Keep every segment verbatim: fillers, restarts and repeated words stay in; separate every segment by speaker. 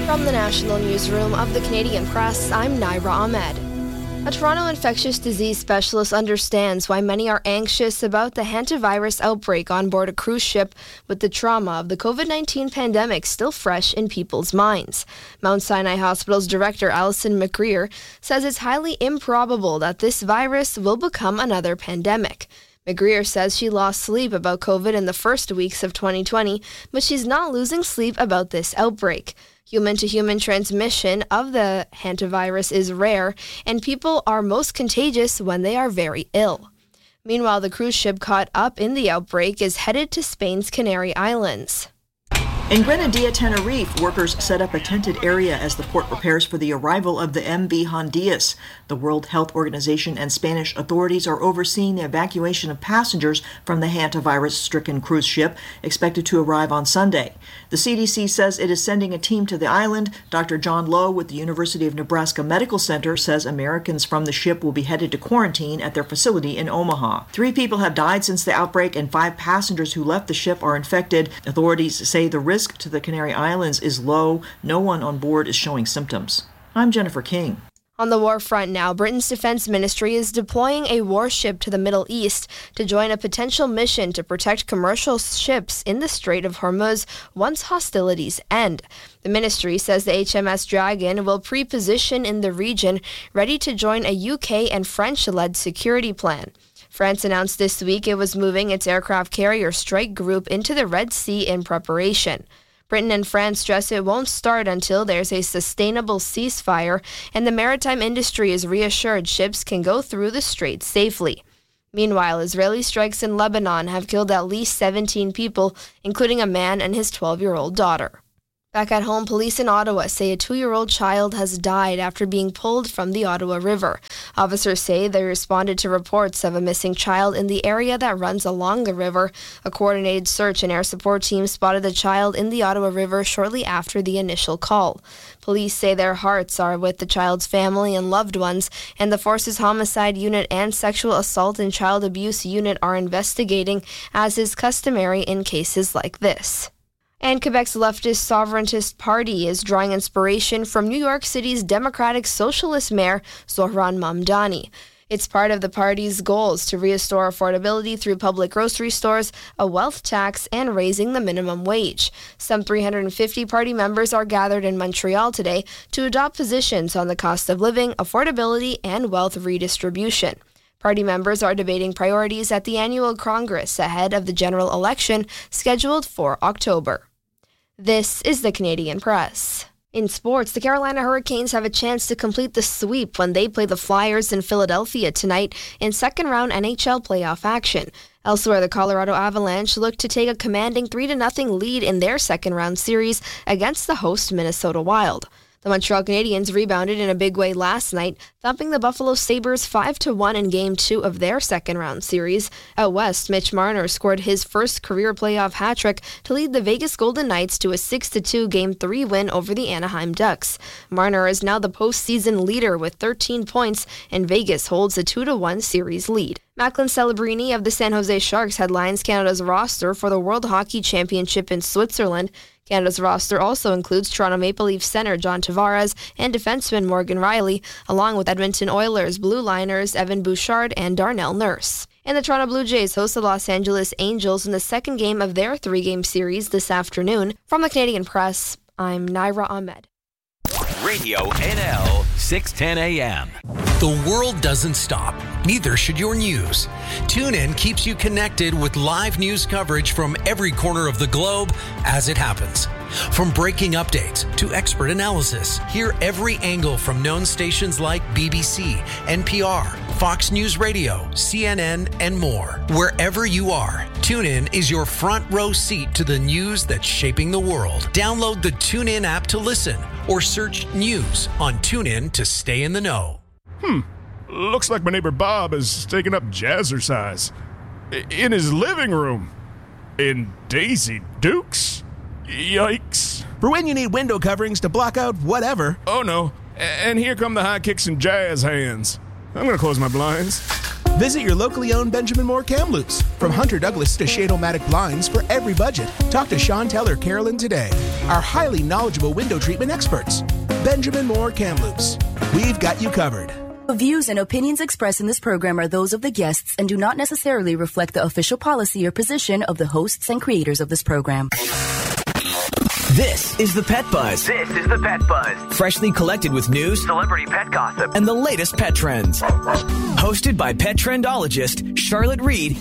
Speaker 1: From the National Newsroom of the Canadian Press, I'm Naira Ahmed. A Toronto infectious disease specialist understands why many are anxious about the hantavirus outbreak on board a cruise ship, with the trauma of the covid nineteen pandemic still fresh in people's minds. Mount Sinai Hospital's director, Alison McGreer, says it's highly improbable that this virus will become another pandemic. McGreer says she lost sleep about COVID in the first weeks of twenty twenty, but she's not losing sleep about this outbreak. Human-to-human transmission of the hantavirus is rare, and people are most contagious when they are very ill. Meanwhile, the cruise ship caught up in the outbreak is headed to Spain's Canary Islands.
Speaker 2: In Grenadilla, Tenerife, workers set up a tented area as the port prepares for the arrival of the M V Hondias. The World Health Organization and Spanish authorities are overseeing the evacuation of passengers from the hantavirus-stricken cruise ship, expected to arrive on Sunday. The C D C says it is sending a team to the island. Doctor John Lowe with the University of Nebraska Medical Center says Americans from the ship will be headed to quarantine at their facility in Omaha. Three people have died since the outbreak, and five passengers who left the ship are infected. Authorities say the risk to the Canary Islands is low. No one on board is showing symptoms. I'm Jennifer King.
Speaker 1: On the war front now, Britain's defense ministry is deploying a warship to the Middle East to join a potential mission to protect commercial ships in the Strait of Hormuz once hostilities end. The ministry says the H M S Dragon will pre-position in the region, ready to join a U K and French-led security plan. France announced this week it was moving its aircraft carrier strike group into the Red Sea in preparation. Britain and France stress it won't start until there's a sustainable ceasefire, and the maritime industry is reassured ships can go through the strait safely. Meanwhile, Israeli strikes in Lebanon have killed at least seventeen people, including a man and his twelve-year-old daughter. Back at home, police in Ottawa say a two-year-old child has died after being pulled from the Ottawa River. Officers say they responded to reports of a missing child in the area that runs along the river. A coordinated search and air support team spotted the child in the Ottawa River shortly after the initial call. Police say their hearts are with the child's family and loved ones, and the Force's Homicide Unit and Sexual Assault and Child Abuse Unit are investigating, as is customary in cases like this. And Quebec's leftist Sovereigntist Party is drawing inspiration from New York City's Democratic Socialist Mayor Zohran Mamdani. It's part of the party's goals to restore affordability through public grocery stores, a wealth tax, and raising the minimum wage. Some three hundred fifty party members are gathered in Montreal today to adopt positions on the cost of living, affordability, and wealth redistribution. Party members are debating priorities at the annual Congress ahead of the general election scheduled for October. This is the Canadian Press. In sports, the Carolina Hurricanes have a chance to complete the sweep when they play the Flyers in Philadelphia tonight in second-round N H L playoff action. Elsewhere, the Colorado Avalanche look to take a commanding three to nothing lead in their second-round series against the host Minnesota Wild. The Montreal Canadiens rebounded in a big way last night, thumping the Buffalo Sabres five to one in Game two of their second-round series. Out west, Mitch Marner scored his first career playoff hat-trick to lead the Vegas Golden Knights to a six to two Game three win over the Anaheim Ducks. Marner is now the postseason leader with thirteen points, and Vegas holds a two to one series lead. Macklin Celebrini of the San Jose Sharks headlines Canada's roster for the World Hockey Championship in Switzerland. Canada's roster also includes Toronto Maple Leafs center John Tavares and defenseman Morgan Rielly, along with Edmonton Oilers blue liners Evan Bouchard and Darnell Nurse. And the Toronto Blue Jays host the Los Angeles Angels in the second game of their three-game series this afternoon. From the Canadian Press, I'm Naira Ahmed.
Speaker 3: Radio N L, six ten A M.
Speaker 4: The world doesn't stop. Neither should your news. TuneIn keeps you connected with live news coverage from every corner of the globe as it happens. From breaking updates to expert analysis, hear every angle from known stations like B B C, N P R, Fox News Radio, C N N, and more. Wherever you are, TuneIn is your front row seat to the news that's shaping the world. Download the TuneIn app to listen or search news on TuneIn to stay in the know.
Speaker 5: Hmm. Looks like my neighbor Bob has taken up jazzercise. In his living room. In Daisy Dukes? Yikes.
Speaker 6: For when you need window coverings to block out whatever.
Speaker 5: Oh no. And here come the high kicks and jazz hands. I'm gonna close my blinds.
Speaker 6: Visit your locally owned Benjamin Moore Kamloops. From Hunter Douglas to Shade-O-Matic blinds for every budget. Talk to Sean Teller Carolyn today. our highly knowledgeable window treatment experts, Benjamin Moore Kamloops. We've got you covered.
Speaker 7: The views and opinions expressed in this program are those of the guests and do not necessarily reflect the official policy or position of the hosts and creators of this program.
Speaker 8: This is the Pet Buzz.
Speaker 9: This is the Pet Buzz.
Speaker 8: Freshly collected with news,
Speaker 9: celebrity pet gossip,
Speaker 8: and the latest pet trends. Hosted by pet trendologist Charlotte Reed.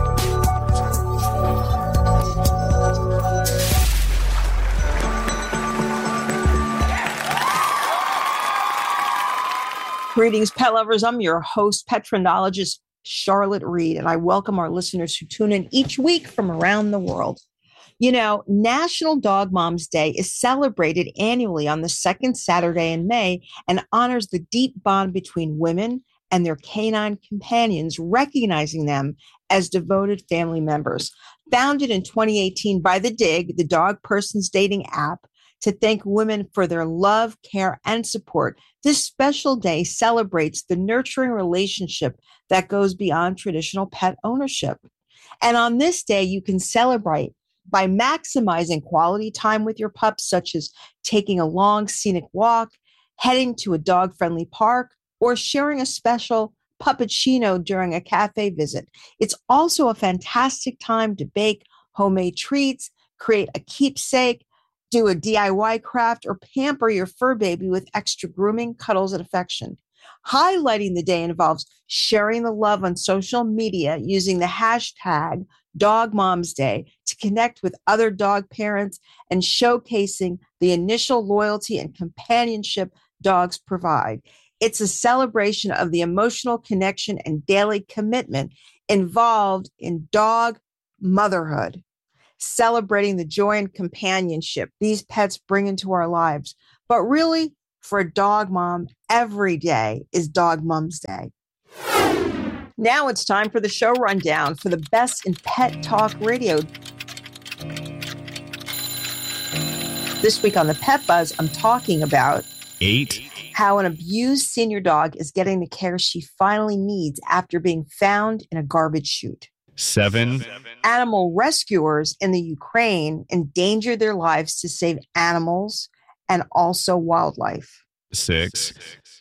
Speaker 2: Greetings, pet lovers. I'm your host, pet trendologist Charlotte Reed, and I welcome our listeners who tune in each week from around the world. You know, National Dog Moms Day is celebrated annually on the second Saturday in May and honors the deep bond between women and their canine companions, recognizing them as devoted family members. Founded in twenty eighteen by The Dig, the dog person's dating app, to thank women for their love, care, and support, this special day celebrates the nurturing relationship that goes beyond traditional pet ownership. And on this day, you can celebrate by maximizing quality time with your pups, such as taking a long scenic walk, heading to a dog-friendly park, or sharing a special puppuccino during a cafe visit. It's also a fantastic time to bake homemade treats, create a keepsake, do a D I Y craft, or pamper your fur baby with extra grooming, cuddles, and affection. Highlighting the day involves sharing the love on social media using the hashtag Dog Moms Day to connect with other dog parents and showcasing the initial loyalty and companionship dogs provide. It's a celebration of the emotional connection and daily commitment involved in dog motherhood, celebrating the joy and companionship these pets bring into our lives. But really, for a dog mom, every day is Dog Moms Day. Now it's time for the show rundown for the best in pet talk radio. This week on the Pet Buzz, I'm talking about
Speaker 3: Eight.
Speaker 2: how an abused senior dog is getting the care she finally needs after being found in a garbage chute.
Speaker 3: Seven.
Speaker 2: Animal rescuers in the Ukraine endanger their lives to save animals and also wildlife.
Speaker 3: Six.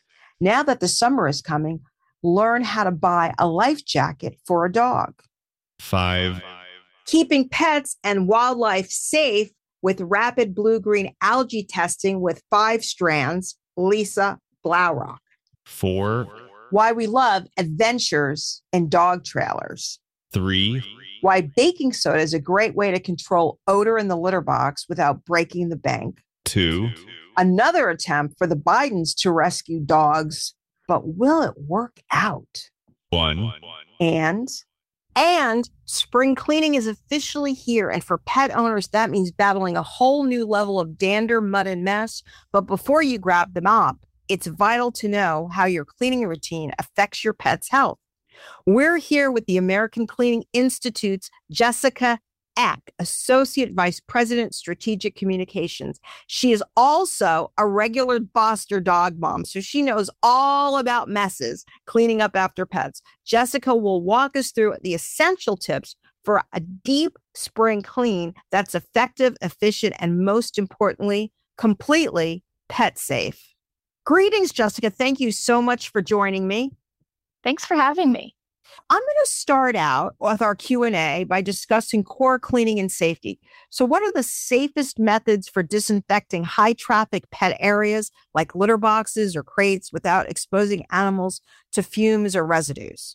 Speaker 2: Now that the summer is coming, learn how to buy a life jacket for a dog.
Speaker 3: Five.
Speaker 2: Keeping pets and wildlife safe with rapid blue-green algae testing with five strands, Lisa Blaurock.
Speaker 3: Four.
Speaker 2: Why we love adventures in dog trailers.
Speaker 3: Three.
Speaker 2: Why baking soda is a great way to control odor in the litter box without breaking the bank.
Speaker 3: Two.
Speaker 2: Another attempt for the Bidens to rescue dogs, but will it work out?
Speaker 3: One.
Speaker 2: And, and spring cleaning is officially here. And for pet owners, that means battling a whole new level of dander, mud, and mess. But before you grab the mop, it's vital to know how your cleaning routine affects your pet's health. We're here with the American Cleaning Institute's Jessica Eck, Associate Vice President, Strategic Communications. She is also a regular Boster dog mom, so she knows all about messes, cleaning up after pets. Jessica will walk us through the essential tips for a deep spring clean that's effective, efficient, and most importantly, completely pet safe. Greetings, Jessica. Thank you so much for joining me.
Speaker 10: Thanks for having me.
Speaker 2: I'm going to start out with our Q and A by discussing core cleaning and safety. So what are the safest methods for disinfecting high-traffic pet areas like litter boxes or crates without exposing animals to fumes or residues?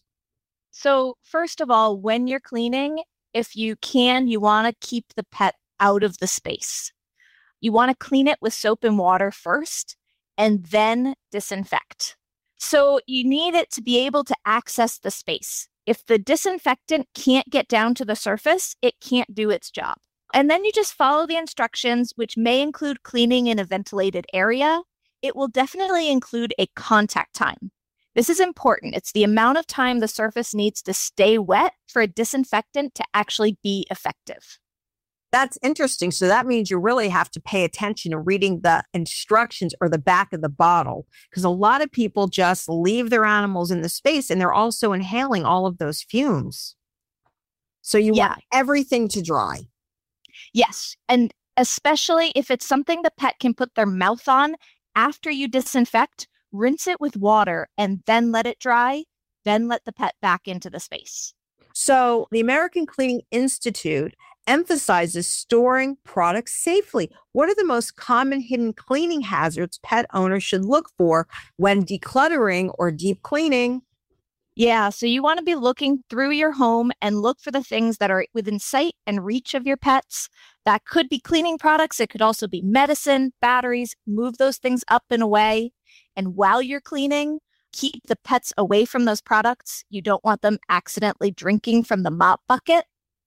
Speaker 10: So first of all, when you're cleaning, if you can, you want to keep the pet out of the space. You want to clean it with soap and water first and then disinfect. So you need it to be able to access the space. If the disinfectant can't get down to the surface, it can't do its job. And then you just follow the instructions, which may include cleaning in a ventilated area. It will definitely include a contact time. This is important. It's the amount of time the surface needs to stay wet for a disinfectant to actually be effective.
Speaker 2: That's interesting. So that means you really have to pay attention to reading the instructions or the back of the bottle, because a lot of people just leave their animals in the space and they're also inhaling all of those fumes. So you
Speaker 10: Yeah.
Speaker 2: want everything to dry.
Speaker 10: Yes. And especially if it's something the pet can put their mouth on. After you disinfect, rinse it with water and then let it dry, then let the pet back into the space.
Speaker 11: So the American Cleaning Institute emphasizes storing products safely. What are the most common hidden cleaning hazards pet owners should look for when decluttering or deep cleaning?
Speaker 10: Yeah, so you want to be looking through your home and look for the things that are within sight and reach of your pets. That could be cleaning products. It could also be medicine, batteries. Move those things up and away. And while you're cleaning, keep the pets away from those products. You don't want them accidentally drinking from the mop bucket.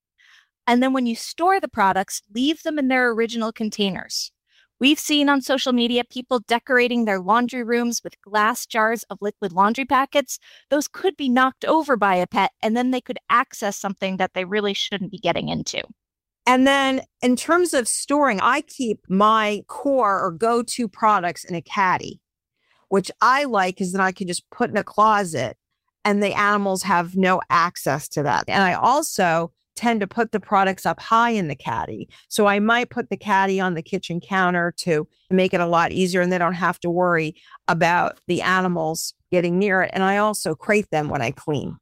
Speaker 10: And then when you store the products, leave them in their original containers. We've seen on social media people decorating their laundry rooms with glass jars of liquid laundry packets. Those could be knocked over by a pet, and then they could access something that they really shouldn't be getting into.
Speaker 11: And then in terms of storing, I keep my core or go-to products in a caddy, which I like because then I can just put in a closet and the animals have no access to that. And I also tend to put the products up high in the caddy. So I might put the caddy on the kitchen counter to make it a lot easier and they don't have to worry about the animals getting near it. And I also crate them when I clean.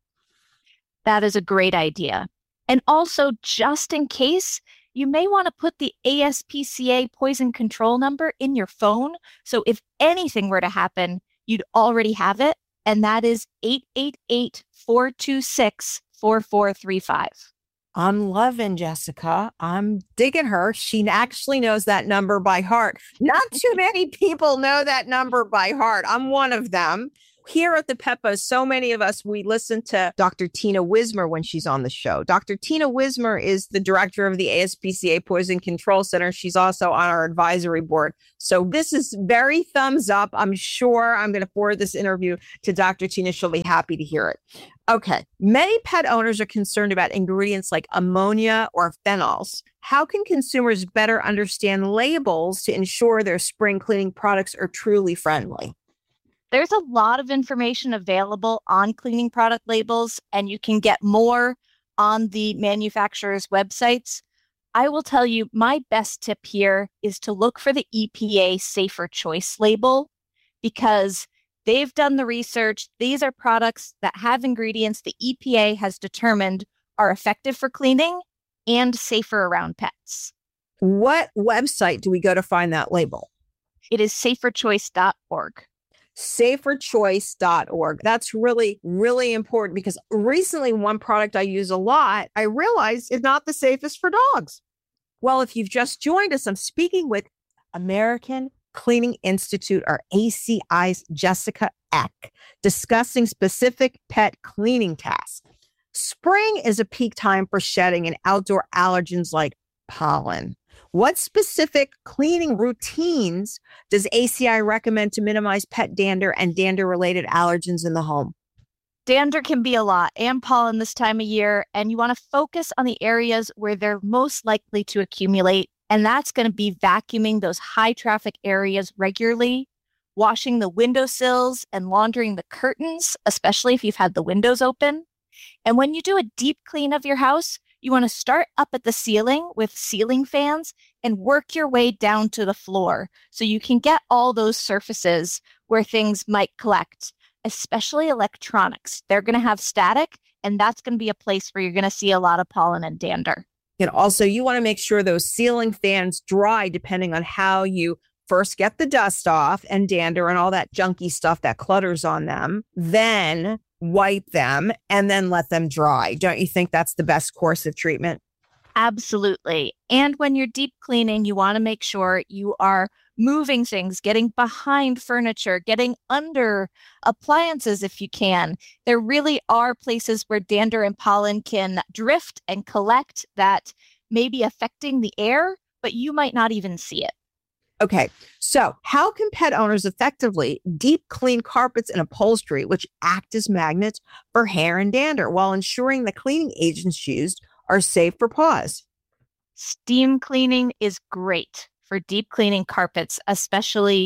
Speaker 10: That is a great idea. And also, just in case, you may want to put the A S P C A poison control number in your phone. So if anything were to happen, you'd already have it. And that is eight eight eight, four two six, four four three five.
Speaker 11: I'm loving Jessica. I'm digging her. She actually knows that number by heart. Not too many people know that number by heart. I'm one of them. Here at the Pet Buzz, so many of us, we listen to Doctor Tina Wismer when she's on the show. Doctor Tina Wismer is the director of the A S P C A Poison Control Center. She's also on our advisory board. So this is very thumbs up. I'm sure I'm going to forward this interview to Doctor Tina. She'll be happy to hear it. Okay. Many pet owners are concerned about ingredients like ammonia or phenols. How can consumers better understand labels to ensure their spring cleaning products are truly friendly?
Speaker 10: There's a lot of information available on cleaning product labels, and you can get more on the manufacturer's websites. I will tell you, my best tip here is to look for the E P A Safer Choice label, because they've done the research. These are products that have ingredients the E P A has determined are effective for cleaning and safer around pets.
Speaker 11: What website do we go to find that label?
Speaker 10: It is safer choice dot org.
Speaker 11: safer choice dot org. That's really, really important because recently one product I use a lot, I realized is not the safest for dogs. Well, if you've just joined us, I'm speaking with American Cleaning Institute, or A C I's Jessica Eck, discussing specific pet cleaning tasks. Spring is a peak time for shedding and outdoor allergens like pollen. What specific cleaning routines does A C I recommend to minimize pet dander and dander-related allergens in the home?
Speaker 10: Dander can be a lot, and pollen this time of year, and you want to focus on the areas where they're most likely to accumulate, and that's going to be vacuuming those high-traffic areas regularly, washing the windowsills and laundering the curtains, especially if you've had the windows open. And when you do a deep clean of your house, you want to start up at the ceiling with ceiling fans and work your way down to the floor so you can get all those surfaces where things might collect, especially electronics. They're going to have static, and that's going to be a place where you're going to see a lot of pollen and dander.
Speaker 11: And also, you want to make sure those ceiling fans dry depending on how you first get the dust off and dander and all that junky stuff that clutters on them. Then wipe them and then let them dry. Don't you think that's the best course of treatment?
Speaker 10: Absolutely. And when you're deep cleaning, you want to make sure you are moving things, getting behind furniture, getting under appliances if you can. There really are places where dander and pollen can drift and collect that may be affecting the air, but you might not even see it.
Speaker 11: Okay, so how can pet owners effectively deep clean carpets and upholstery, which act as magnets for hair and dander, while ensuring the cleaning agents used are safe for paws?
Speaker 10: Steam cleaning is great for deep cleaning carpets, especially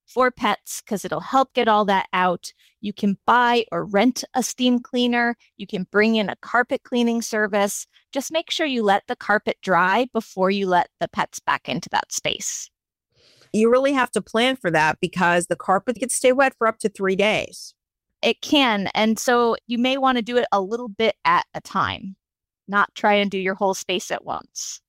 Speaker 10: for pets because it'll help get all that out. You can buy or rent a steam cleaner. You can bring in a carpet cleaning service. Just make sure you let the carpet dry before you let the pets back into that space.
Speaker 11: You really have to plan for that because the carpet can stay wet for up to three days.
Speaker 10: It can. And so you may want to do it a little bit at a time, not try and do your whole space at once.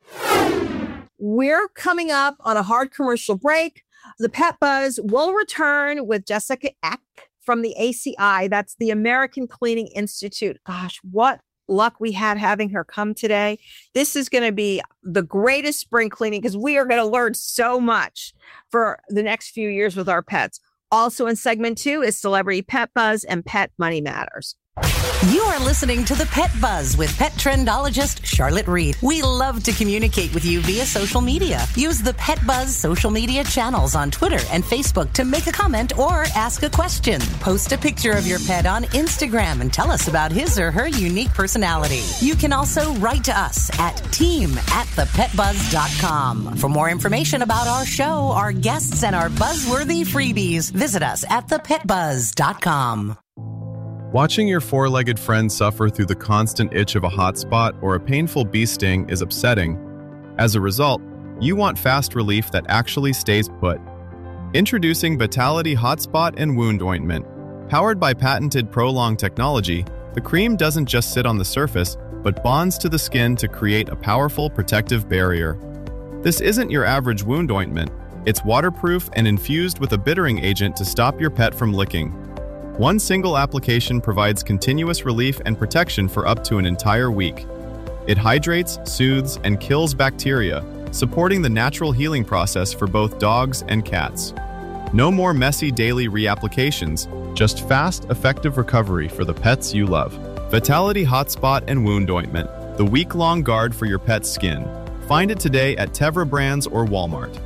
Speaker 11: We're coming up on a hard commercial break. The Pet Buzz will return with Jessica Eck from the A C I. That's the American Cleaning Institute. Gosh, what luck we had having her come today. This is going to be the greatest spring cleaning because we are going to learn so much for the next few years with our pets. Also in segment two is Celebrity Pet Buzz and Pet Money Matters.
Speaker 12: You are listening to the Pet Buzz with pet trendologist Charlotte Reed. We love to communicate with you via social media. Use the Pet Buzz social media channels on Twitter and Facebook to make a comment or ask a question. Post a picture of your pet on Instagram and tell us about his or her unique personality. You can also write to us at team at the pet buzz dot com. For more information about our show, our guests, and our buzzworthy freebies, visit us at the pet buzz dot com.
Speaker 13: Watching your four-legged friend suffer through the constant itch of a hot spot or a painful bee sting is upsetting. As a result, you want fast relief that actually stays put. Introducing Vitality Hot Spot and Wound Ointment. Powered by patented Prolong technology, the cream doesn't just sit on the surface, but bonds to the skin to create a powerful protective barrier. This isn't your average wound ointment. It's waterproof and infused with a bittering agent to stop your pet from licking. One single application provides continuous relief and protection for up to an entire week. It hydrates, soothes, and kills bacteria, supporting the natural healing process for both dogs and cats. No more messy daily reapplications, just fast, effective recovery for the pets you love. Vitality Hot Spot and Wound Ointment, the week-long guard for your pet's skin. Find it today at Tevra Brands or Walmart.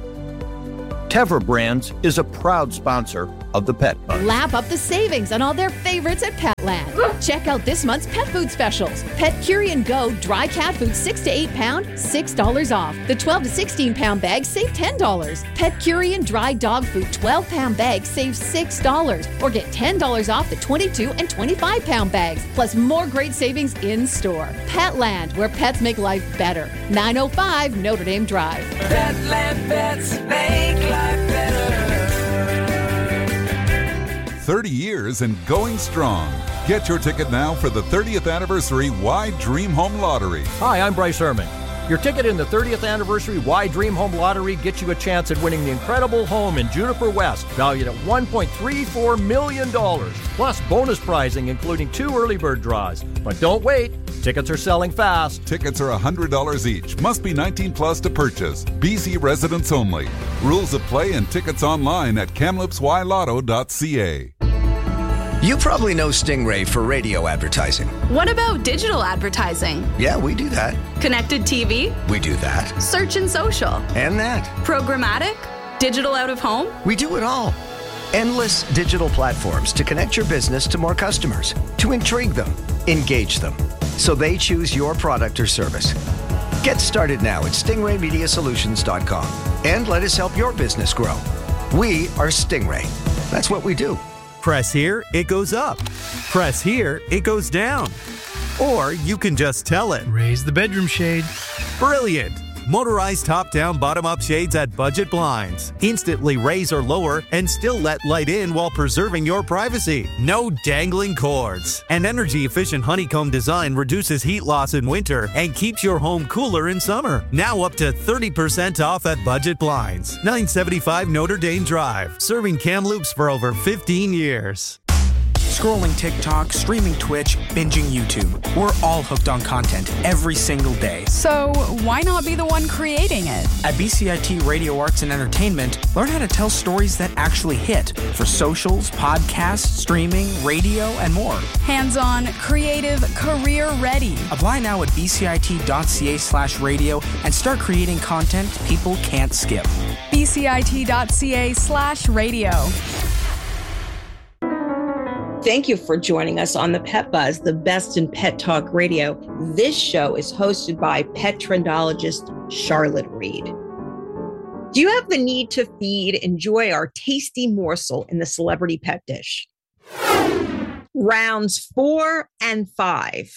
Speaker 14: Tevra Brands is a proud sponsor of the Pet Buzz.
Speaker 15: Lap up the savings on all their favorites at Petland. Check out this month's pet food specials. Pet Curian Go dry cat food six to eight pound, six dollars off. The twelve to sixteen pound bag, save ten dollars. Pet Curian dry dog food twelve pound bag, save six dollars. Or get ten dollars off the twenty-two and twenty-five pound bags. Plus more great savings in store. Petland, where pets make life better. nine oh five Notre Dame Drive.
Speaker 16: Petland pets make life better.
Speaker 17: thirty years and going strong. Get your ticket now for the thirtieth anniversary Y Dream Home Lottery.
Speaker 18: Hi, I'm Bryce Herman. Your ticket in the thirtieth anniversary Y Dream Home Lottery gets you a chance at winning the incredible home in Juniper West, valued at one point three four million dollars, plus bonus prizing including two early bird draws. But don't wait. Tickets are selling fast.
Speaker 17: Tickets are one hundred dollars each. Must be nineteen plus to purchase. B C residents only. Rules of play and tickets online at kamloops y lotto dot c a.
Speaker 19: You probably know Stingray for radio advertising.
Speaker 20: What about digital advertising?
Speaker 19: Yeah, we do that.
Speaker 20: Connected T V?
Speaker 19: We do that.
Speaker 20: Search and social?
Speaker 19: And that.
Speaker 20: Programmatic? Digital out of home?
Speaker 19: We do it all. Endless digital platforms to connect your business to more customers, to intrigue them, engage them, so they choose your product or service. Get started now at stingray media solutions dot com and let us help your business grow. We are Stingray. That's what we do.
Speaker 21: Press here, it goes up. Press here, it goes down. Or you can just tell it.
Speaker 22: Raise the bedroom shade.
Speaker 21: Brilliant! Motorized top-down, bottom-up shades at Budget Blinds. Instantly raise or lower and still let light in while preserving your privacy. No dangling cords. An energy-efficient honeycomb design reduces heat loss in winter and keeps your home cooler in summer. Now up to thirty percent off at Budget Blinds. nine seventy-five Notre Dame Drive. Serving Kamloops for over fifteen years.
Speaker 23: Scrolling TikTok, streaming Twitch, binging YouTube. We're all hooked on content every single day.
Speaker 24: So why not be the one creating it?
Speaker 23: At B C I T Radio Arts and Entertainment, learn how to tell stories that actually hit for socials, podcasts, streaming, radio, and more.
Speaker 24: Hands-on, creative, career-ready.
Speaker 23: Apply now at b c i t dot c a slash radio and start creating content people can't skip.
Speaker 24: b c i t dot c a slash radio.
Speaker 11: Thank you for joining us on the Pet Buzz, the best in pet talk radio. This show is hosted by pet trendologist Charlotte Reed. Do you have the need to feed, enjoy our tasty morsel in the celebrity pet dish? Rounds four and five.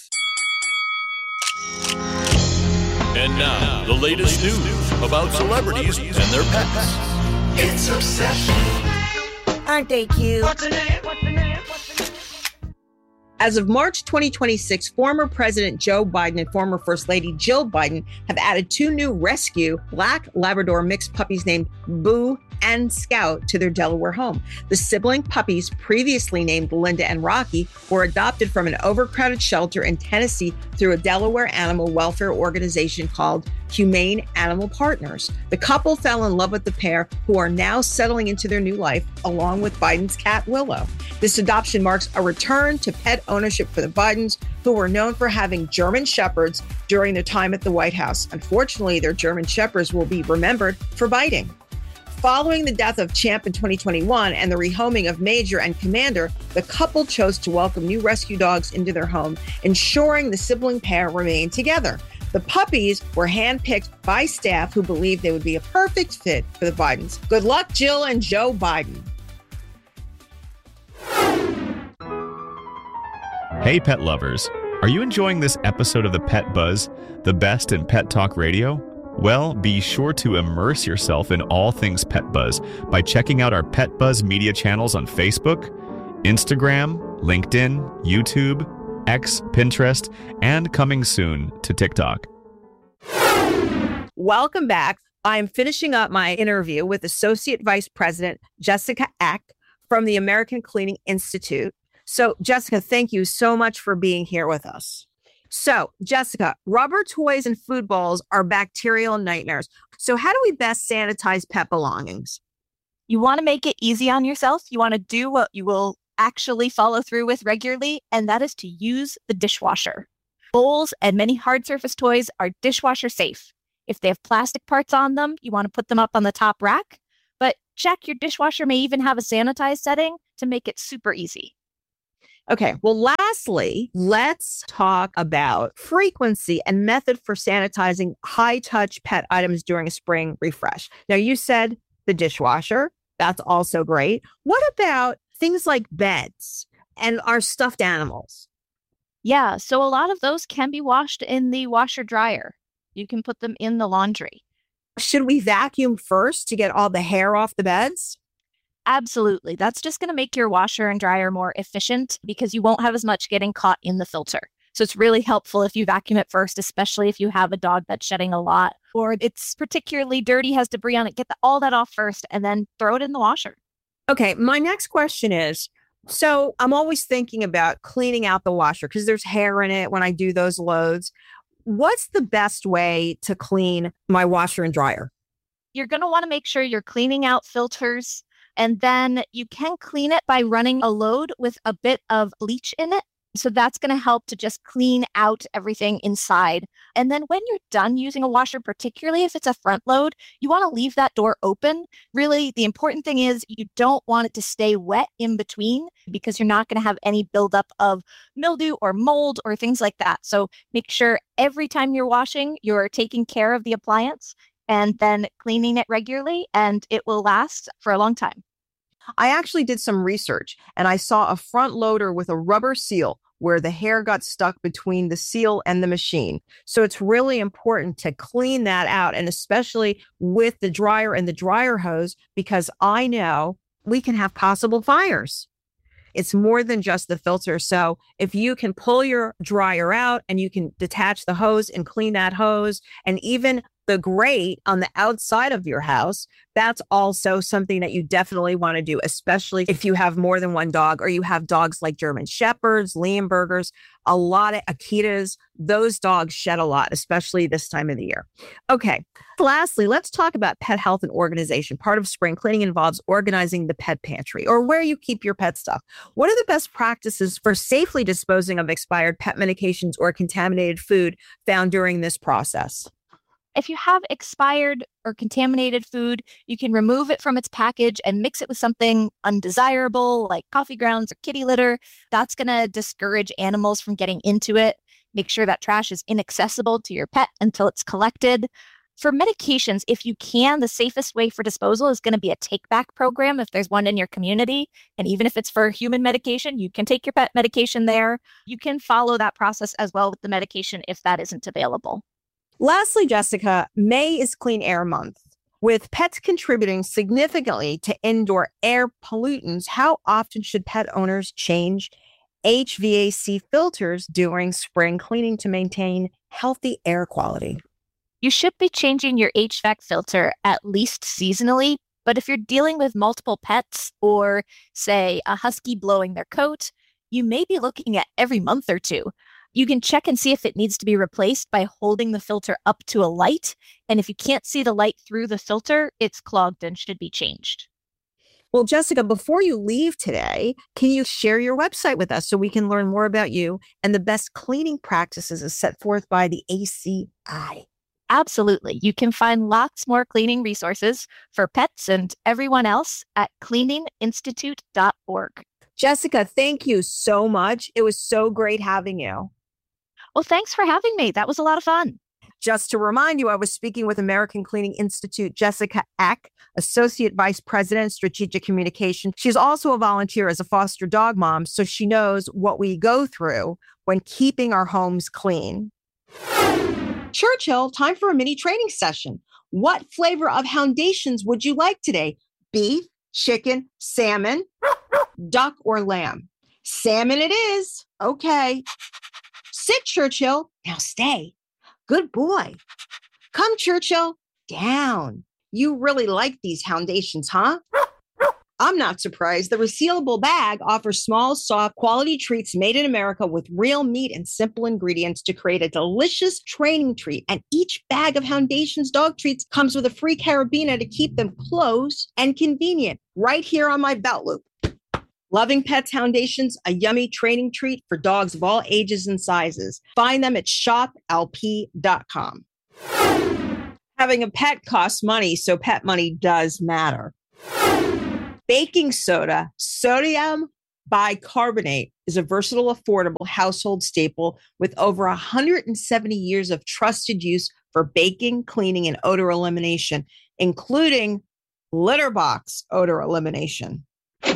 Speaker 1: And now, the latest news about celebrities and their pets.
Speaker 16: It's obsession.
Speaker 11: Aren't they cute?
Speaker 16: What's the name? What's the name? What's the name?
Speaker 11: As of March twenty twenty-six, former President Joe Biden and former First Lady Jill Biden have added two new rescue black Labrador mixed puppies named Boo and Scout to their Delaware home. The sibling puppies, previously named Linda and Rocky, were adopted from an overcrowded shelter in Tennessee through a Delaware animal welfare organization called Humane Animal Partners. The couple fell in love with the pair, who are now settling into their new life along with Biden's cat Willow. This adoption marks a return to pet ownership for the Bidens, who were known for having German Shepherds during their time at the White House. Unfortunately, their German Shepherds will be remembered for biting. Following the death of Champ in twenty twenty-one and the rehoming of Major and Commander, the couple chose to welcome new rescue dogs into their home, ensuring the sibling pair remained together. The puppies were handpicked by staff who believed they would be a perfect fit for the Bidens. Good luck, Jill and Joe Biden.
Speaker 13: Hey, pet lovers. Are you enjoying this episode of the Pet Buzz, the best in pet talk radio? Well, be sure to immerse yourself in all things Pet Buzz by checking out our Pet Buzz media channels on Facebook, Instagram, LinkedIn, YouTube, X, Pinterest, and coming soon to TikTok.
Speaker 11: Welcome back. I'm finishing up my interview with Associate Vice President Jessica Eck from the American Cleaning Institute. So, Jessica, thank you so much for being here with us. So, Jessica, rubber toys and food bowls are bacterial nightmares. So how do we best sanitize pet belongings?
Speaker 10: You want to make it easy on yourself. You want to do what you will actually follow through with regularly, and that is to use the dishwasher. Bowls and many hard surface toys are dishwasher safe. If they have plastic parts on them, you want to put them up on the top rack. But check your dishwasher may even have a sanitize setting to make it super easy.
Speaker 11: Okay, well, lastly, let's talk about frequency and method for sanitizing high-touch pet items during a spring refresh. Now, you said the dishwasher. That's also great. What about things like beds and our stuffed animals?
Speaker 10: Yeah, so a lot of those can be washed in the washer dryer. You can put them in the laundry.
Speaker 11: Should we vacuum first to get all the hair off the beds?
Speaker 10: Absolutely. That's just going to make your washer and dryer more efficient because you won't have as much getting caught in the filter. So it's really helpful if you vacuum it first, especially if you have a dog that's shedding a lot or it's particularly dirty, has debris on it. Get the, all that off first and then throw it in the washer.
Speaker 11: Okay, my next question is, so I'm always thinking about cleaning out the washer because there's hair in it when I do those loads. What's the best way to clean my washer and dryer?
Speaker 10: You're going to want to make sure you're cleaning out filters. And then you can clean it by running a load with a bit of bleach in it. So that's going to help to just clean out everything inside. And then when you're done using a washer, particularly if it's a front load, you want to leave that door open. Really, the important thing is you don't want it to stay wet in between because you're not going to have any buildup of mildew or mold or things like that. So make sure every time you're washing, you're taking care of the appliance and then cleaning it regularly, and it will last for a long time.
Speaker 11: I actually did some research and I saw a front loader with a rubber seal where the hair got stuck between the seal and the machine. So it's really important to clean that out, and especially with the dryer and the dryer hose, because I know we can have possible fires. It's more than just the filter. So if you can pull your dryer out and you can detach the hose and clean that hose, and even the grate on the outside of your house, that's also something that you definitely want to do, especially if you have more than one dog or you have dogs like German Shepherds, Leonbergers, a lot of Akitas. Those dogs shed a lot, especially this time of the year. Okay. Lastly, let's talk about pet health and organization. Part of spring cleaning involves organizing the pet pantry or where you keep your pet stuff. What are the best practices for safely disposing of expired pet medications or contaminated food found during this process?
Speaker 10: If you have expired or contaminated food, you can remove it from its package and mix it with something undesirable like coffee grounds or kitty litter. That's going to discourage animals from getting into it. Make sure that trash is inaccessible to your pet until it's collected. For medications, if you can, the safest way for disposal is going to be a take-back program if there's one in your community. And even if it's for human medication, you can take your pet medication there. You can follow that process as well with the medication if that isn't available.
Speaker 11: Lastly, Jessica, May is Clean Air Month. With pets contributing significantly to indoor air pollutants, how often should pet owners change H V A C filters during spring cleaning to maintain healthy air quality?
Speaker 10: You should be changing your H V A C filter at least seasonally, but if you're dealing with multiple pets or, say, a husky blowing their coat, you may be looking at every month or two. You can check and see if it needs to be replaced by holding the filter up to a light, and if you can't see the light through the filter, it's clogged and should be changed.
Speaker 11: Well, Jessica, before you leave today, can you share your website with us so we can learn more about you and the best cleaning practices as set forth by the A C I?
Speaker 10: Absolutely. You can find lots more cleaning resources for pets and everyone else at cleaning institute dot org.
Speaker 11: Jessica, thank you so much. It was so great having you.
Speaker 10: Well, thanks for having me. That was a lot of fun.
Speaker 11: Just to remind you, I was speaking with American Cleaning Institute Jessica Eck, Associate Vice President, Strategic Communication. She's also a volunteer as a foster dog mom, so she knows what we go through when keeping our homes clean. Churchill, time for a mini training session. What flavor of Houndations would you like today? Beef, chicken, salmon, duck, or lamb? Salmon it is. Okay. Sit, Churchill. Now stay. Good boy. Come, Churchill. Down. You really like these Houndations, huh? I'm not surprised. The resealable bag offers small, soft, quality treats made in America with real meat and simple ingredients to create a delicious training treat. And each bag of Houndations dog treats comes with a free carabiner to keep them close and convenient right here on my belt loop. Loving Pets Houndations, a yummy training treat for dogs of all ages and sizes. Find them at shop L P dot com. Having a pet costs money, so pet money does matter. Baking soda, sodium bicarbonate, is a versatile, affordable household staple with over one hundred seventy years of trusted use for baking, cleaning, and odor elimination, including litter box odor elimination.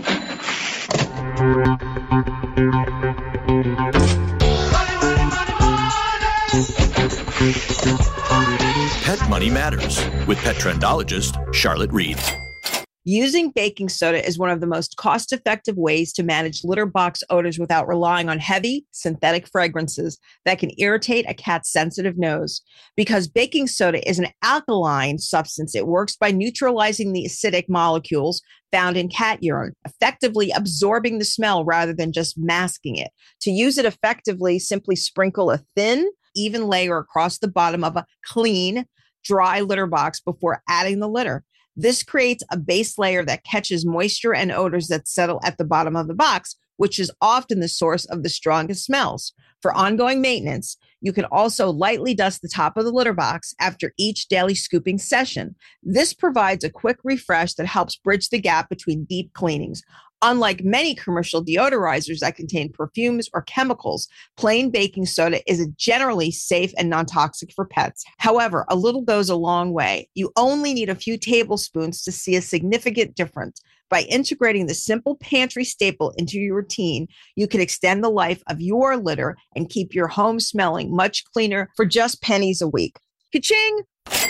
Speaker 1: Pet Money Matters with pet trendologist Charlotte Reed.
Speaker 11: Using baking soda is one of the most cost-effective ways to manage litter box odors without relying on heavy synthetic fragrances that can irritate a cat's sensitive nose. Because baking soda is an alkaline substance, it works by neutralizing the acidic molecules found in cat urine, effectively absorbing the smell rather than just masking it. To use it effectively, simply sprinkle a thin, even layer across the bottom of a clean, dry litter box before adding the litter. This creates a base layer that catches moisture and odors that settle at the bottom of the box, which is often the source of the strongest smells. For ongoing maintenance, you can also lightly dust the top of the litter box after each daily scooping session. This provides a quick refresh that helps bridge the gap between deep cleanings. Unlike many commercial deodorizers that contain perfumes or chemicals, plain baking soda is generally safe and non-toxic for pets. However, a little goes a long way. You only need a few tablespoons to see a significant difference. By integrating the simple pantry staple into your routine, you can extend the life of your litter and keep your home smelling much cleaner for just pennies a week. Ka-ching!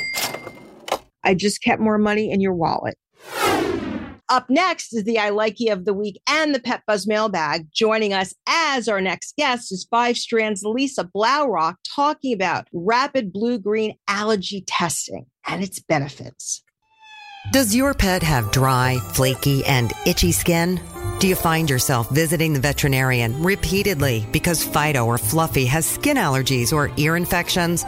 Speaker 11: I just kept more money in your wallet. Up next is the I Likey of the Week and the Pet Buzz Mailbag. Joining us as our next guest is Five Strands Lisa Blaurock talking about rapid blue-green allergy testing and its benefits.
Speaker 4: Does your pet have dry, flaky, and itchy skin? Do you find yourself visiting the veterinarian repeatedly because Fido or Fluffy has skin allergies or ear infections?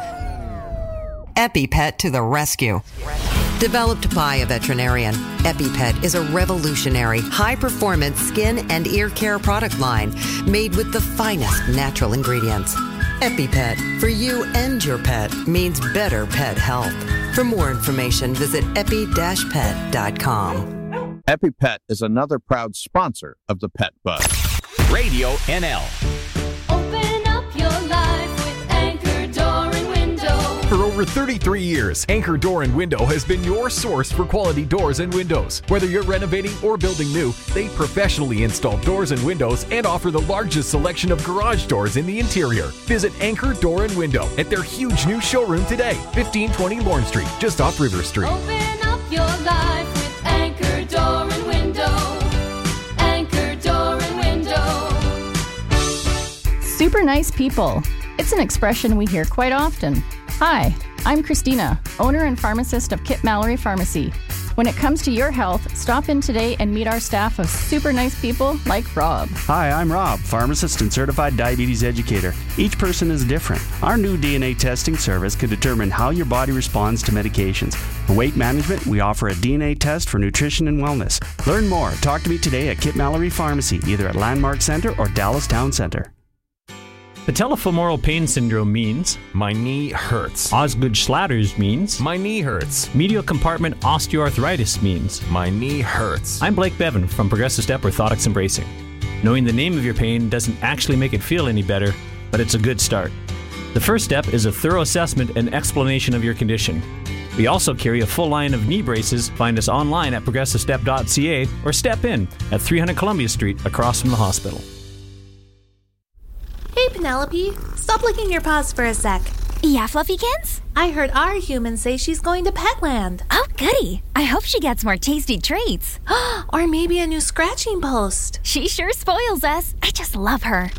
Speaker 4: EpiPet to the rescue. Developed by a veterinarian, EpiPet is a revolutionary, high-performance skin and ear care product line made with the finest natural ingredients. EpiPet, for you and your pet, means better pet health. For more information, visit epi dash pet dot com.
Speaker 14: EpiPet is another proud sponsor of the Pet Buzz.
Speaker 3: Radio N L.
Speaker 16: Open up your life with Anchor Door and Window.
Speaker 5: For over thirty-three years, Anchor Door and Window has been your source for quality doors and windows. Whether you're renovating or building new, they professionally install doors and windows and offer the largest selection of garage doors in the interior. Visit Anchor Door and Window at their huge new showroom today, fifteen twenty Lorne Street, just off River Street.
Speaker 16: Open up your life with Anchor Door and Window. Anchor Door and Window.
Speaker 6: Super nice people. It's an expression we hear quite often. Hi, I'm Christina, owner and pharmacist of Kip Mallory Pharmacy. When it comes to your health, stop in today and meet our staff of super nice people like Rob.
Speaker 7: Hi, I'm Rob, pharmacist and certified diabetes educator. Each person is different. Our new D N A testing service can determine how your body responds to medications. For weight management, we offer a D N A test for nutrition and wellness. Learn more. Talk to me today at Kip Mallory Pharmacy, either at Landmark Center or Dallas Town Center.
Speaker 22: Patellofemoral pain syndrome means
Speaker 25: my knee hurts.
Speaker 22: Osgood-Schlatters means
Speaker 25: my knee hurts.
Speaker 22: Medial compartment osteoarthritis means
Speaker 25: my knee hurts.
Speaker 22: I'm Blake Bevan from Progressive Step Orthotics and Bracing. Knowing the name of your pain doesn't actually make it feel any better, but it's a good start. The first step is a thorough assessment and explanation of your condition. We also carry a full line of knee braces. Find us online at progressive step dot c a or step in at three hundred Columbia Street across from the hospital.
Speaker 26: Hey, Penelope, stop licking your paws for a sec.
Speaker 27: Yeah, Fluffykins?
Speaker 26: I heard our human say she's going to Petland.
Speaker 27: Oh, goody. I hope she gets more tasty treats.
Speaker 26: Or maybe a new scratching post.
Speaker 27: She sure spoils us. I just love her.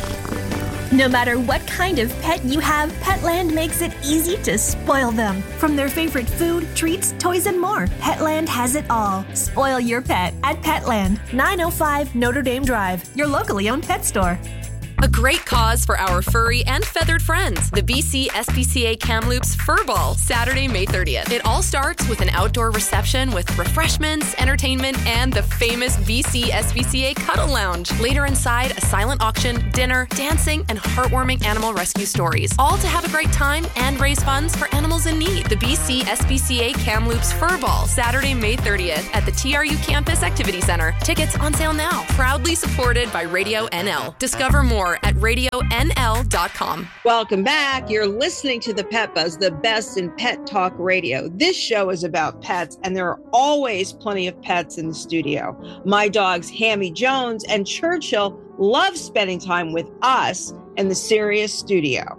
Speaker 28: No matter what kind of pet you have, Petland makes it easy to spoil them. From their favorite food, treats, toys, and more, Petland has it all. Spoil your pet at Petland, nine oh five Notre Dame Drive, your locally owned pet store.
Speaker 29: A great cause for our furry and feathered friends, the B C S P C A Kamloops Fur Ball, Saturday, May thirtieth. It all starts with an outdoor reception with refreshments, entertainment, and the famous B C S P C A Cuddle Lounge. Later inside, a silent auction, dinner, dancing, and heartwarming animal rescue stories. All to have a great time and raise funds for animals in need. The B C S P C A Kamloops Fur Ball, Saturday, May thirtieth at the T R U Campus Activity Center. Tickets on sale now. Proudly supported by Radio N L. Discover more at radio n l dot com.
Speaker 11: Welcome back. You're listening to the Pet Buzz, the best in pet talk radio. This show is about pets, and there are always plenty of pets in the studio. My dogs, Hammy Jones and Churchill, love spending time with us in the Sirius studio.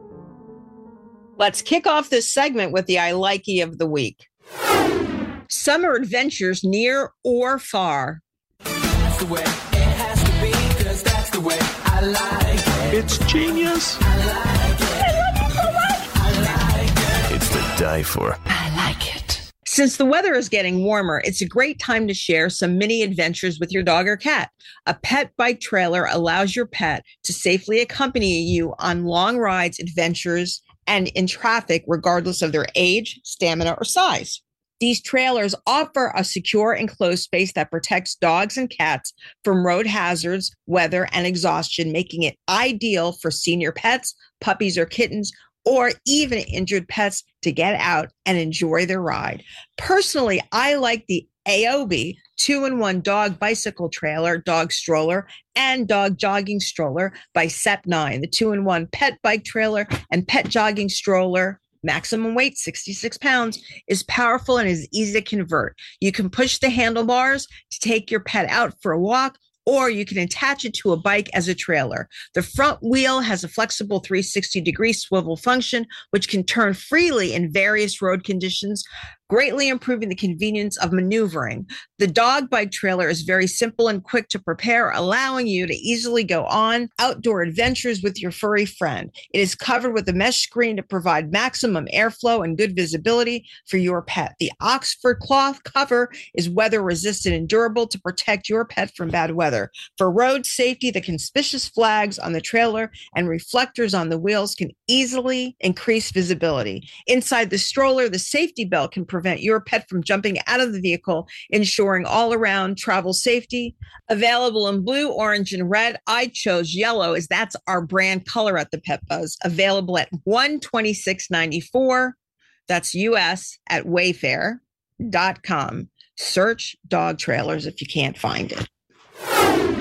Speaker 11: Let's kick off this segment with the I Likey of the week. Summer adventures near or far.
Speaker 16: That's the way it has to be, 'cause that's the way I like it.
Speaker 30: It's genius.
Speaker 16: I like it. I love it so much. I like it.
Speaker 30: It's to die for.
Speaker 16: I like it.
Speaker 11: Since the weather is getting warmer, it's a great time to share some mini adventures with your dog or cat. A pet bike trailer allows your pet to safely accompany you on long rides, adventures, and in traffic, regardless of their age, stamina, or size. These trailers offer a secure enclosed space that protects dogs and cats from road hazards, weather, and exhaustion, making it ideal for senior pets, puppies or kittens, or even injured pets to get out and enjoy their ride. Personally, I like the Aobi two-in-one dog bicycle trailer, dog stroller, and dog jogging stroller by S E P nine. The two-in-one pet bike trailer and pet jogging stroller, maximum weight sixty-six pounds, is powerful and is easy to convert. You can push the handlebars to take your pet out for a walk, or you can attach it to a bike as a trailer. The front wheel has a flexible three hundred sixty degree swivel function, which can turn freely in various road conditions, greatly improving the convenience of maneuvering. The dog bike trailer is very simple and quick to prepare, allowing you to easily go on outdoor adventures with your furry friend. It is covered with a mesh screen to provide maximum airflow and good visibility for your pet. The Oxford cloth cover is weather resistant and durable to protect your pet from bad weather. For road safety, the conspicuous flags on the trailer and reflectors on the wheels can easily increase visibility. Inside the stroller, the safety belt can prevent your pet from jumping out of the vehicle, ensuring all-around travel safety. Available in blue, orange, and red. I chose yellow as that's our brand color at the Pet Buzz. Available at one hundred twenty-six dollars and ninety-four cents. That's U S at wayfair dot com. Search dog trailers if you can't find it.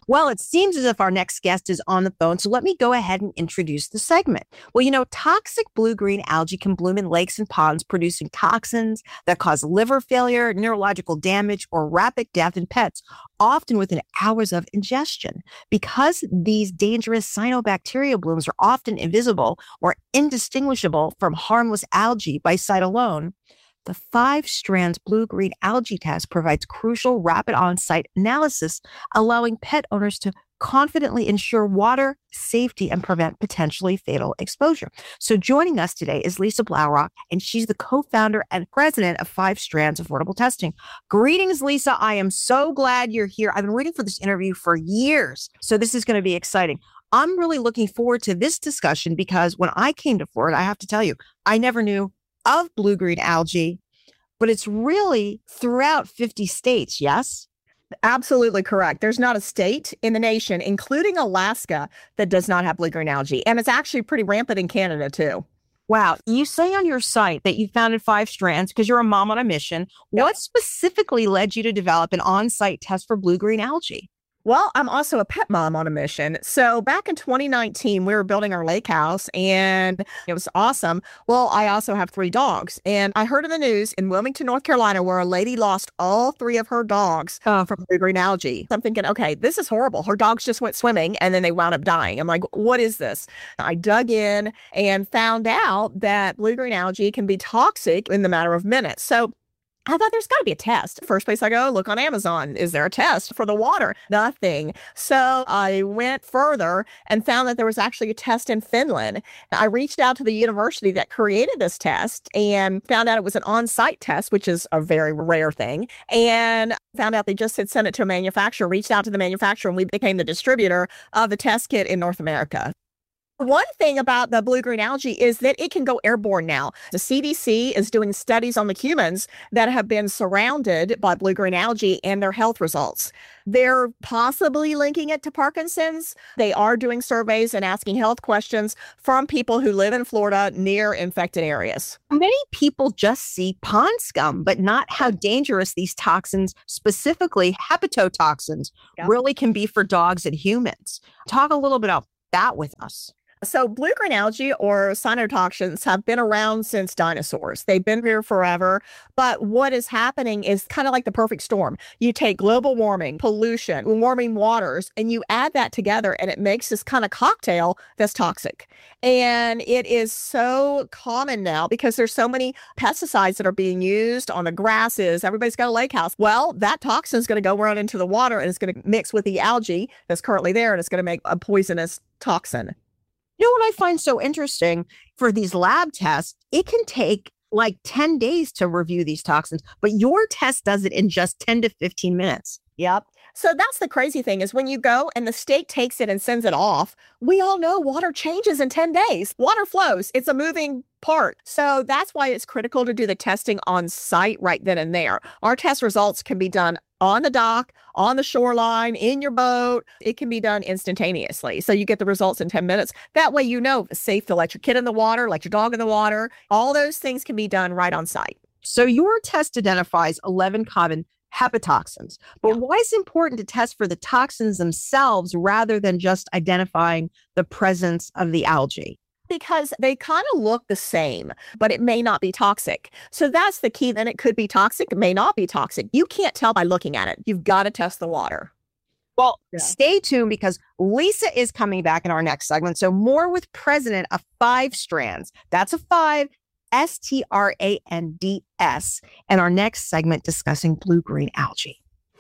Speaker 11: Well, it seems as if our next guest is on the phone, so let me go ahead and introduce the segment. Well, you know, toxic blue-green algae can bloom in lakes and ponds, producing toxins that cause liver failure, neurological damage, or rapid death in pets, often within hours of ingestion. Because these dangerous cyanobacteria blooms are often invisible or indistinguishable from harmless algae by sight alone, the five strands blue-green algae test provides crucial rapid on-site analysis, allowing pet owners to confidently ensure water safety and prevent potentially fatal exposure. So joining us today is Lisa Blaurock, and she's the co-founder and president of Five Strands Affordable Testing. Greetings, Lisa. I am so glad you're here. I've been waiting for this interview for years, so this is going to be exciting. I'm really looking forward to this discussion because when I came to Florida, I have to tell you, I never knew of blue-green algae, but it's really throughout fifty states, yes?
Speaker 2: Absolutely correct. There's not a state in the nation, including Alaska, that does not have blue-green algae. And it's actually pretty rampant in Canada, too.
Speaker 11: Wow. You say on your site that you founded Five Strands because you're a mom on a mission. Yep. What specifically led you to develop an on-site test for blue-green algae?
Speaker 2: Well, I'm also a pet mom on a mission. So back in twenty nineteen, we were building our lake house and it was awesome. Well, I also have three dogs. And I heard in the news in Wilmington, North Carolina, where a lady lost all three of her dogs uh, from blue-green algae. I'm thinking, okay, this is horrible. Her dogs just went swimming and then they wound up dying. I'm like, what is this? I dug in and found out that blue-green algae can be toxic in the matter of minutes. So I thought there's got to be a test. First place I go, look on Amazon. Is there a test for the water? Nothing. So I went further and found that there was actually a test in Finland. I reached out to the university that created this test and found out it was an on-site test, which is a very rare thing. And found out they just had sent it to a manufacturer, reached out to the manufacturer, and we became the distributor of the test kit in North America. One thing about the blue-green algae is that it can go airborne now. The C D C is doing studies on the humans that have been surrounded by blue-green algae and their health results. They're possibly linking it to Parkinson's. They are doing surveys and asking health questions from people who live in Florida near infected areas.
Speaker 11: Many people just see pond scum, but not how dangerous these toxins, specifically hepatotoxins, yep. really can be for dogs and humans. Talk a little bit about that with us.
Speaker 2: So blue-green algae or cyanotoxins have been around since dinosaurs. They've been here forever. But what is happening is kind of like the perfect storm. You take global warming, pollution, warming waters, and you add that together and it makes this kind of cocktail that's toxic. And it is so common now because there's so many pesticides that are being used on the grasses. Everybody's got a lake house. Well, that toxin is going to go around into the water and it's going to mix with the algae that's currently there and it's going to make a poisonous toxin.
Speaker 11: You know what I find so interesting for these lab tests? It can take like ten days to review these toxins, but your test does it in just ten to fifteen minutes.
Speaker 2: Yep. So that's the crazy thing is when you go and the state takes it and sends it off, we all know water changes in ten days. Water flows. It's a moving part. So that's why it's critical to do the testing on site right then and there. Our test results can be done on the dock, on the shoreline, in your boat. It can be done instantaneously. So you get the results in ten minutes. That way, you know, it's safe to let your kid in the water, let your dog in the water. All those things can be done right on site.
Speaker 11: So your test identifies eleven common hepatotoxins. But yeah. why is it important to test for the toxins themselves rather than just identifying the presence of the algae?
Speaker 2: Because they kind of look the same, but it may not be toxic. So that's the key. Then it could be toxic. It may not be toxic. You can't tell by looking at it. You've got to test the water.
Speaker 11: Well, yeah. stay tuned because Lisa is coming back in our next segment. So more with president of Five Strands. That's a five, S T R A N D S. And our next segment discussing blue-green algae.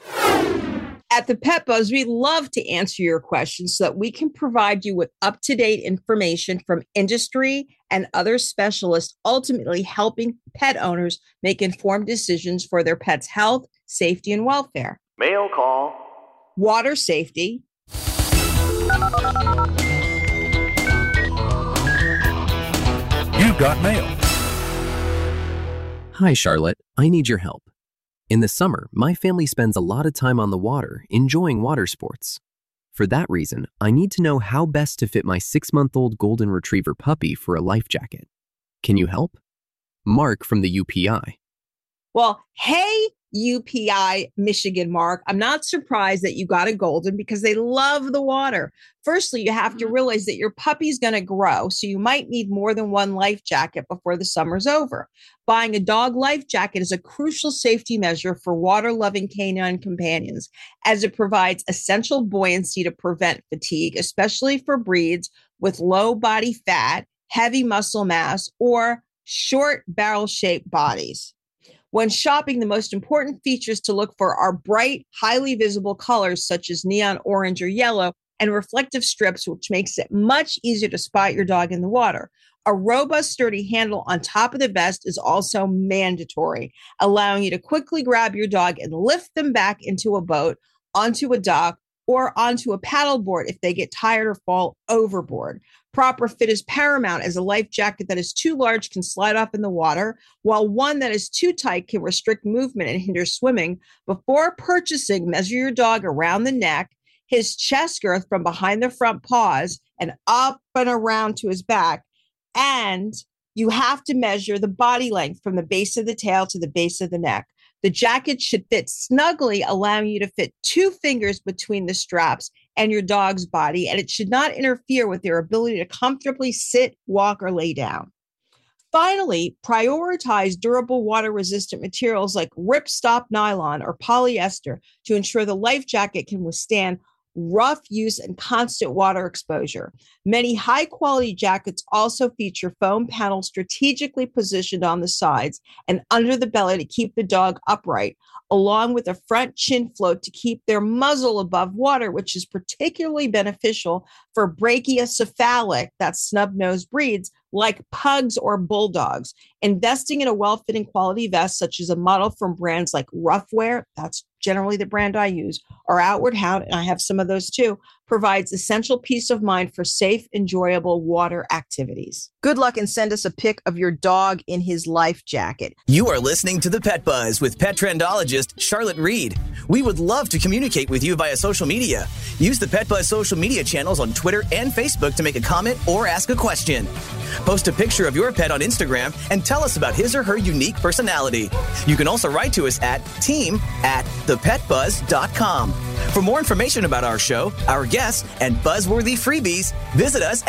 Speaker 11: At the Pet Buzz, we love to answer your questions so that we can provide you with up-to-date information from industry and other specialists, ultimately helping pet owners make informed decisions for their pet's health, safety, and welfare.
Speaker 30: Mail call.
Speaker 11: Water safety.
Speaker 30: You've got mail.
Speaker 8: Hi, Charlotte. I need your help. In the summer, my family spends a lot of time on the water, enjoying water sports. For that reason, I need to know how best to fit my six-month-old golden retriever puppy for a life jacket. Can you help? Mark from the U P I.
Speaker 11: Well, hey, U P I Michigan, Mark. I'm not surprised that you got a golden because they love the water. Firstly, you have to realize that your puppy's going to grow, so you might need more than one life jacket before the summer's over. Buying a dog life jacket is a crucial safety measure for water-loving canine companions, as it provides essential buoyancy to prevent fatigue, especially for breeds with low body fat, heavy muscle mass, or short barrel-shaped bodies. When shopping, the most important features to look for are bright, highly visible colors such as neon orange or yellow, and reflective strips, which makes it much easier to spot your dog in the water. A robust, sturdy handle on top of the vest is also mandatory, allowing you to quickly grab your dog and lift them back into a boat, onto a dock, or onto a paddleboard if they get tired or fall overboard. Proper fit is paramount, as a life jacket that is too large can slide off in the water, while one that is too tight can restrict movement and hinder swimming. Before purchasing, measure your dog around the neck, his chest girth from behind the front paws, and up and around to his back. And you have to measure the body length from the base of the tail to the base of the neck. The jacket should fit snugly, allowing you to fit two fingers between the straps and your dog's body, and it should not interfere with their ability to comfortably sit, walk, or lay down. Finally, prioritize durable water-resistant materials like ripstop nylon or polyester to ensure the life jacket can withstand rough use and constant water exposure. Many high-quality jackets also feature foam panels strategically positioned on the sides and under the belly to keep the dog upright, along with a front chin float to keep their muzzle above water, which is particularly beneficial for brachiocephalic, that's snub-nosed breeds, like pugs or bulldogs. Investing in a well-fitting quality vest, such as a model from brands like Roughwear, that's generally the brand I use, or Outward Hound, and I have some of those too, provides essential peace of mind for safe, enjoyable water activities. Good luck, and send us a pic of your dog in his life jacket.
Speaker 9: You are listening to The Pet Buzz with pet trendologist Charlotte Reed. We would love to communicate with you via social media. Use the Pet Buzz social media channels on Twitter and Facebook to make a comment or ask a question. Post a picture of your pet on Instagram and tell us about his or her unique personality. You can also write to us at team at the pet buzz dot com. For more information about our show, our guests, and buzzworthy freebies, visit us at